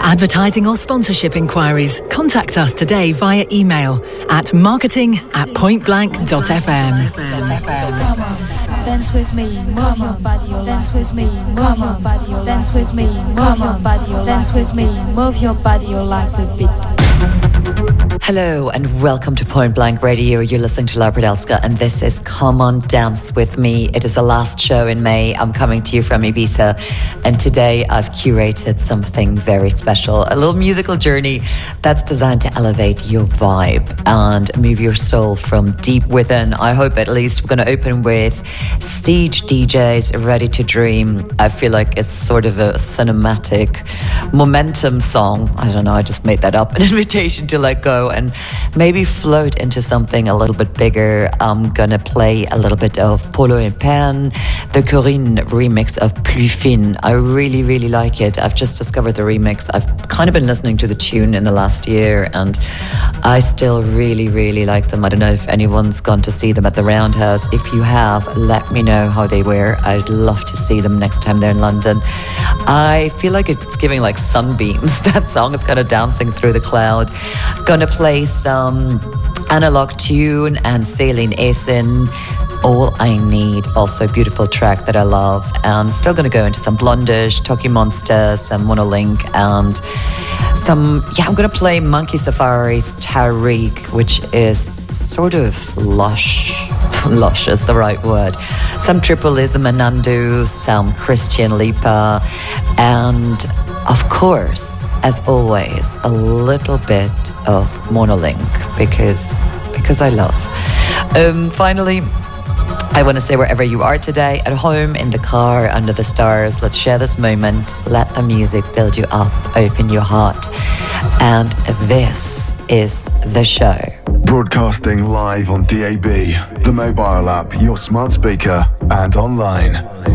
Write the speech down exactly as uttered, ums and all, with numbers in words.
advertising or sponsorship inquiries, contact us today via email at marketing at pointblank.fm. Dance with me, move your body, dance with me, move your body, dance with me, move your body, dance with me, move your body, your legs a bit. Hello and welcome to Point Blank Radio. You're listening to Laura Podelska and this is Come On Dance With Me. It is the last show in May. I'm coming to you from Ibiza and today I've curated something very special. A little musical journey that's designed to elevate your vibe and move your soul from deep within. I hope at least we're going to open with Stage D Js Ready to Dream. I feel like it's sort of a cinematic momentum song. I don't know, I just made that up. An invitation to let go and maybe float into something a little bit bigger. I'm gonna play a little bit of Polo and Pan, the Corinne remix of Plus Fine. I really, really like it. I've just discovered the remix. I've kind of been listening to the tune in the last year and I still really, really like them. I don't know if anyone's gone to see them at the Roundhouse. If you have, let me know how they were. I'd love to see them next time they're in London. I feel like it's giving like sunbeams. That song is kind of dancing through the cloud. Gonna play some Analog Tune and Celine Esin, All I Need, also a beautiful track that I love. And still gonna go into some Blondish, Toki Monster, some Monolink, and some, yeah, I'm gonna play Monkey Safari's Tariq, which is sort of lush. Lush is the right word. Some Tripleism and Nandu, some Christian Lipa, and of course, as always, a little bit of Monolink because because I love. Um, finally, I want to say wherever you are today, at home, in the car, under the stars, let's share this moment. Let the music build you up, open your heart. And this is the show. Broadcasting live on D A B, the mobile app, your smart speaker, and online.